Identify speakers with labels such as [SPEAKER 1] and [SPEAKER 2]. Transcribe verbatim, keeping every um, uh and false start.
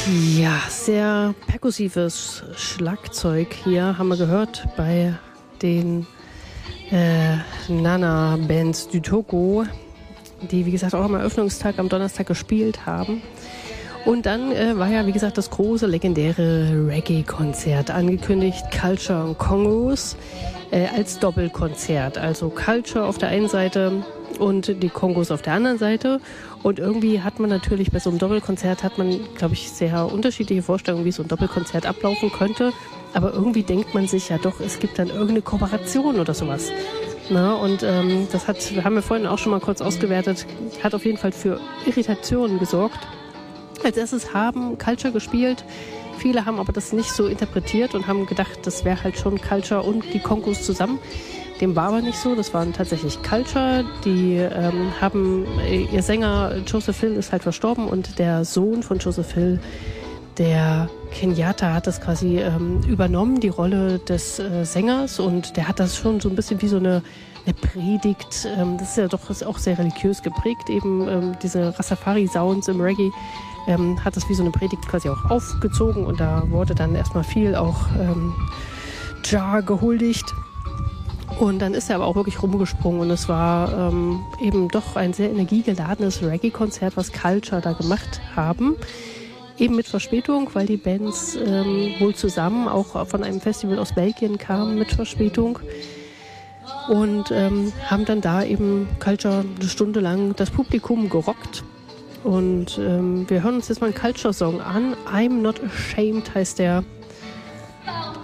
[SPEAKER 1] Ja, sehr perkussives Schlagzeug hier haben wir gehört bei den äh, Nana-Bands du Togo, die, wie gesagt, auch am Eröffnungstag am Donnerstag gespielt haben. Und dann äh, war ja, wie gesagt, das große, legendäre Reggae-Konzert angekündigt, Culture und Kongos, äh, als Doppelkonzert. Also Culture auf der einen Seite und die Kongos auf der anderen Seite. Und irgendwie hat man natürlich bei so einem Doppelkonzert, hat man, glaube ich, sehr unterschiedliche Vorstellungen, wie so ein Doppelkonzert ablaufen könnte. Aber irgendwie denkt man sich ja doch, es gibt dann irgendeine Kooperation oder sowas. Na, und ähm, das hat, haben wir vorhin auch schon mal kurz ausgewertet, hat auf jeden Fall für Irritationen gesorgt. Als erstes haben Culture gespielt. Viele haben aber das nicht so interpretiert und haben gedacht, das wäre halt schon Culture und die Kongos zusammen. Dem war aber nicht so. Das waren tatsächlich Culture. Die ähm, haben, ihr Sänger Joseph Hill ist halt verstorben und der Sohn von Joseph Hill, der Kenyatta, hat das quasi ähm, übernommen, die Rolle des äh, Sängers, und der hat das schon so ein bisschen wie so eine, eine Predigt. Ähm, das ist ja doch ist auch sehr religiös geprägt, eben ähm, diese Rastafari-Sounds im Reggae. Ähm, hat das wie so eine Predigt quasi auch aufgezogen, und da wurde dann erstmal viel auch ähm, Jah gehuldigt. Und dann ist er aber auch wirklich rumgesprungen, und es war ähm, eben doch ein sehr energiegeladenes Reggae-Konzert, was Culture da gemacht haben. Eben mit Verspätung, weil die Bands ähm, wohl zusammen auch von einem Festival aus Belgien kamen mit Verspätung. Und ähm, haben dann da eben Culture eine Stunde lang das Publikum gerockt. Und ähm, wir hören uns jetzt mal einen Culture-Song an. I'm Not Ashamed heißt der.